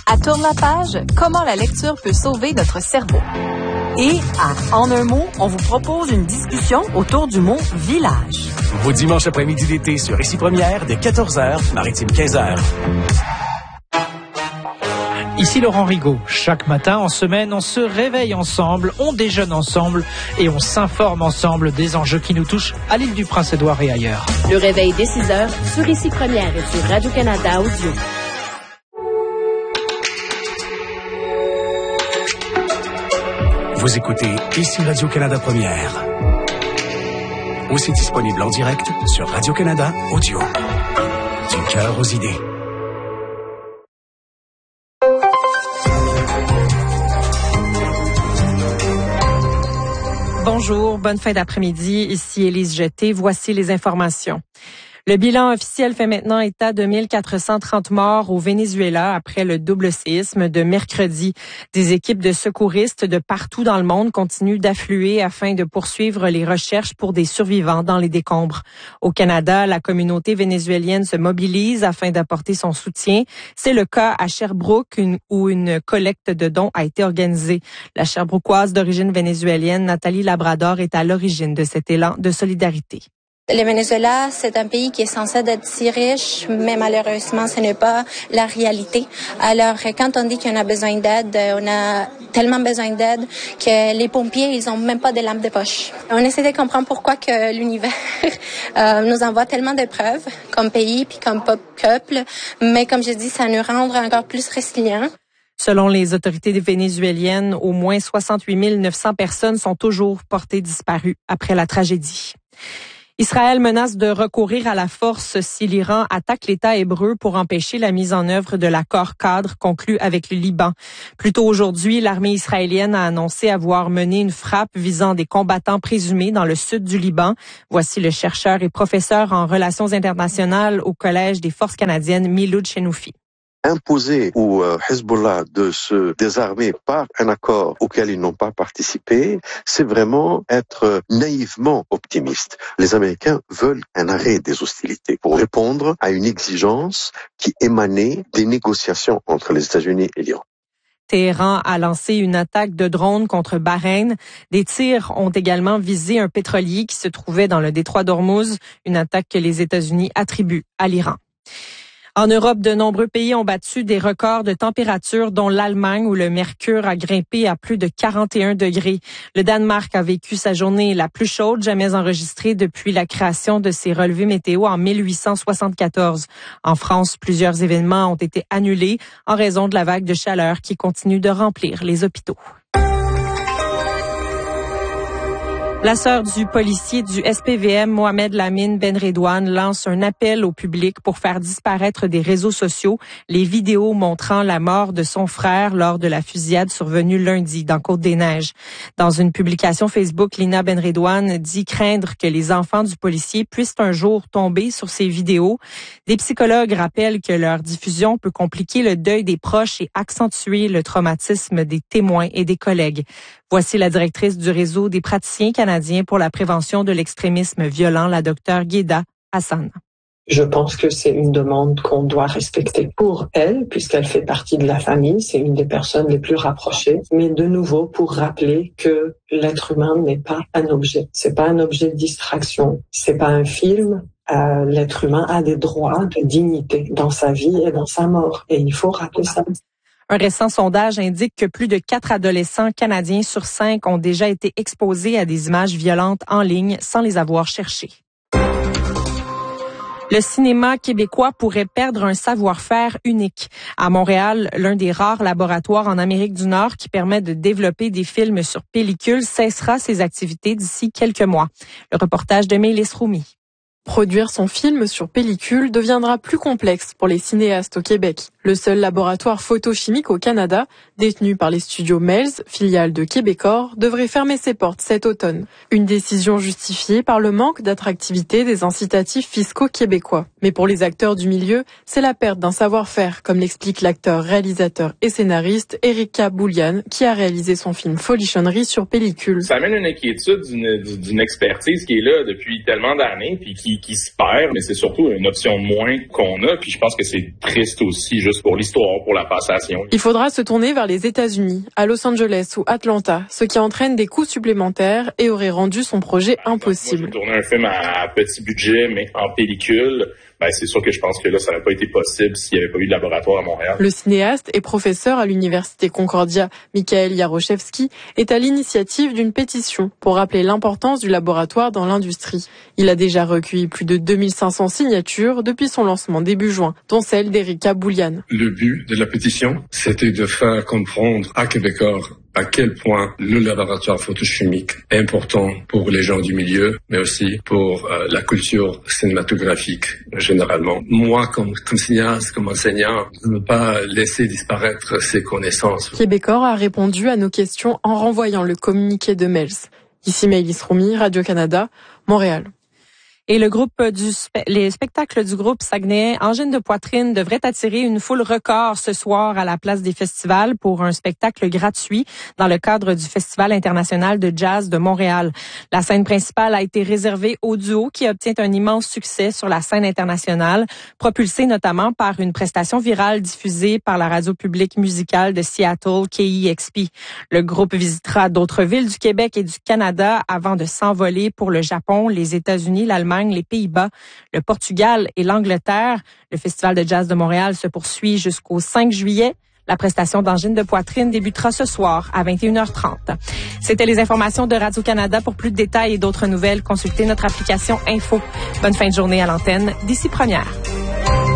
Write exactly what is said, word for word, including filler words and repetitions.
À Tourne la page, comment la lecture peut sauver notre cerveau. Et à En un mot, on vous propose une discussion autour du mot village. Vos dimanches après-midi d'été sur Ici Première dès quatorze heures, Maritime quinze heures. Ici Laurent Rigaud. Chaque matin, en semaine, on se réveille ensemble, on déjeune ensemble et on s'informe ensemble des enjeux qui nous touchent à l'île du Prince-Édouard et ailleurs. Le réveil dès six heures sur Ici Première et sur Radio-Canada Audio. Vous écoutez Ici Radio-Canada Première. Aussi disponible en direct sur Radio-Canada Audio. Du cœur aux idées. Bonjour, bonne fin d'après-midi. Ici Élise Jeté. Voici les informations. Le bilan officiel fait maintenant état de mille quatre cent trente morts au Venezuela après le double séisme de mercredi. Des équipes de secouristes de partout dans le monde continuent d'affluer afin de poursuivre les recherches pour des survivants dans les décombres. Au Canada, la communauté vénézuélienne se mobilise afin d'apporter son soutien. C'est le cas à Sherbrooke une, où une collecte de dons a été organisée. La Sherbrookoise d'origine vénézuélienne, Nathalie Labrador, est à l'origine de cet élan de solidarité. Le Venezuela, c'est un pays qui est censé être si riche, mais malheureusement, ce n'est pas la réalité. Alors, quand on dit qu'on a besoin d'aide, on a tellement besoin d'aide que les pompiers, ils ont même pas de lampes de poche. On essaie de comprendre pourquoi que l'univers euh, nous envoie tellement de preuves, comme pays puis comme peuple, mais comme je dis, ça nous rend encore plus résilients. Selon les autorités vénézuéliennes, au moins soixante-huit mille neuf cents personnes sont toujours portées disparues après la tragédie. Israël menace de recourir à la force si l'Iran attaque l'État hébreu pour empêcher la mise en œuvre de l'accord cadre conclu avec le Liban. Plus tôt aujourd'hui, l'armée israélienne a annoncé avoir mené une frappe visant des combattants présumés dans le sud du Liban. Voici le chercheur et professeur en relations internationales au Collège des forces canadiennes, Miloud Chenoufi. Imposer au Hezbollah de se désarmer par un accord auquel ils n'ont pas participé, c'est vraiment être naïvement optimiste. Les Américains veulent un arrêt des hostilités pour répondre à une exigence qui émanait des négociations entre les États-Unis et l'Iran. Téhéran a lancé une attaque de drones contre Bahreïn. Des tirs ont également visé un pétrolier qui se trouvait dans le détroit d'Ormuz, une attaque que les États-Unis attribuent à l'Iran. En Europe, de nombreux pays ont battu des records de température, dont l'Allemagne où le mercure a grimpé à plus de quarante et un degrés. Le Danemark a vécu sa journée la plus chaude jamais enregistrée depuis la création de ses relevés météo en mille huit cent soixante-quatorze. En France, plusieurs événements ont été annulés en raison de la vague de chaleur qui continue de remplir les hôpitaux. La sœur du policier du S P V M, Mohamed Lamine Benredouane, lance un appel au public pour faire disparaître des réseaux sociaux les vidéos montrant la mort de son frère lors de la fusillade survenue lundi dans Côte-des-Neiges. Dans une publication Facebook, Lina Benredouane dit craindre que les enfants du policier puissent un jour tomber sur ces vidéos. Des psychologues rappellent que leur diffusion peut compliquer le deuil des proches et accentuer le traumatisme des témoins et des collègues. Voici la directrice du réseau des praticiens canadiens pour la prévention de l'extrémisme violent, la docteure Gheda Hassan. Je pense que c'est une demande qu'on doit respecter pour elle, puisqu'elle fait partie de la famille, c'est une des personnes les plus rapprochées. Mais de nouveau, pour rappeler que l'être humain n'est pas un objet. C'est pas un objet de distraction. C'est pas un film. Euh, l'être humain a des droits de dignité dans sa vie et dans sa mort. Et il faut rappeler ça. Un récent sondage indique que plus de quatre adolescents canadiens sur cinq ont déjà été exposés à des images violentes en ligne sans les avoir cherchées. Le cinéma québécois pourrait perdre un savoir-faire unique. À Montréal, l'un des rares laboratoires en Amérique du Nord qui permet de développer des films sur pellicule cessera ses activités d'ici quelques mois. Le reportage de Mélis Roumi. Produire son film sur pellicule deviendra plus complexe pour les cinéastes au Québec. Le seul laboratoire photochimique au Canada, détenu par les studios Melz, filiale de Québecor, devrait fermer ses portes cet automne. Une décision justifiée par le manque d'attractivité des incitatifs fiscaux québécois. Mais pour les acteurs du milieu, c'est la perte d'un savoir-faire, comme l'explique l'acteur, réalisateur et scénariste Erika Boulian, qui a réalisé son film Folichonnerie sur pellicule. Ça amène une inquiétude d'une, d'une expertise qui est là depuis tellement d'années, puis qui qui, qui se perd, mais c'est surtout une option de moins qu'on a. Puis je pense que c'est triste aussi, juste pour l'histoire, pour la passation. Il faudra se tourner vers les États-Unis, à Los Angeles ou Atlanta, ce qui entraîne des coûts supplémentaires et aurait rendu son projet impossible. Moi, j'ai tourné un film à petit budget, mais en pellicule. Ben, c'est sûr que je pense que là, ça n'aurait pas été possible s'il n'y avait pas eu de laboratoire à Montréal. Le cinéaste et professeur à l'Université Concordia, Mikhail Yaroshevski, est à l'initiative d'une pétition pour rappeler l'importance du laboratoire dans l'industrie. Il a déjà recueilli plus de deux mille cinq cents signatures depuis son lancement début juin, dont celle d'Erika Bouliane. Le but de la pétition, c'était de faire comprendre à Québécois à quel point le laboratoire photochimique est important pour les gens du milieu, mais aussi pour euh, la culture cinématographique généralement. Moi, comme, comme cinéaste, comme enseignant, je ne veux pas laisser disparaître ces connaissances. Québécois a répondu à nos questions en renvoyant le communiqué de Mels. Ici Maëlys Roumi, Radio-Canada, Montréal. Et le groupe du les spectacles du groupe Saguenay Angine de poitrine devraient attirer une foule record ce soir à la place des festivals pour un spectacle gratuit dans le cadre du Festival international de jazz de Montréal. La scène principale a été réservée au duo qui obtient un immense succès sur la scène internationale, propulsé notamment par une prestation virale diffusée par la radio publique musicale de Seattle, K E X P. Le groupe visitera d'autres villes du Québec et du Canada avant de s'envoler pour le Japon, les États-Unis, l'Allemagne, les Pays-Bas, le Portugal et l'Angleterre. Le Festival de jazz de Montréal se poursuit jusqu'au cinq juillet. La prestation d'Angine de poitrine débutera ce soir à vingt et une heures trente. C'était les informations de Radio-Canada. Pour plus de détails et d'autres nouvelles, consultez notre application Info. Bonne fin de journée à l'antenne d'ici Première.